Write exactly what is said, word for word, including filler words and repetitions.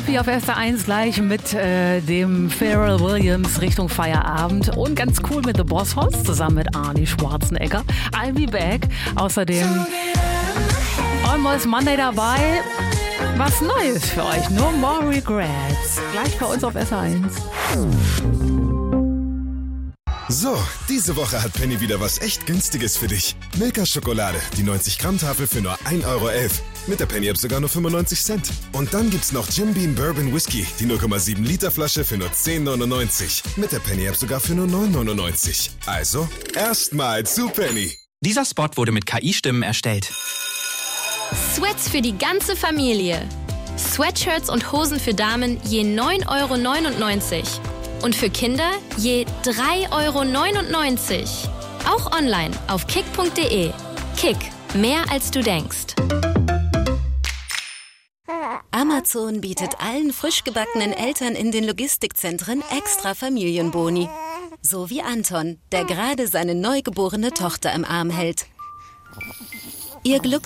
Happy auf S R eins gleich mit äh, dem Pharrell Williams Richtung Feierabend und ganz cool mit The Boss Hoss zusammen mit Arnie Schwarzenegger. I'll be back. Außerdem Almost Monday dabei. Was Neues für euch. No more regrets. Gleich bei uns auf S R eins. So, diese Woche hat Penny wieder was echt Günstiges für dich. Milka-Schokolade, die neunzig Gramm Tafel für nur ein Euro elf. Mit der Penny-App sogar nur fünfundneunzig Cent. Und dann gibt's noch Jim Beam Bourbon Whisky, die null Komma sieben Liter Flasche für nur zehn neunundneunzig. Mit der Penny-App sogar für nur neun neunundneunzig. Also, erstmal zu Penny. Dieser Spot wurde mit K I-Stimmen erstellt. Sweats für die ganze Familie. Sweatshirts und Hosen für Damen je neun Euro neunundneunzig. Und für Kinder je drei Euro neunundneunzig. Auch online auf kick punkt de. Kick, mehr als du denkst. Amazon bietet allen frisch gebackenen Eltern in den Logistikzentren extra Familienboni. So wie Anton, der gerade seine neugeborene Tochter im Arm hält. Ihr Glück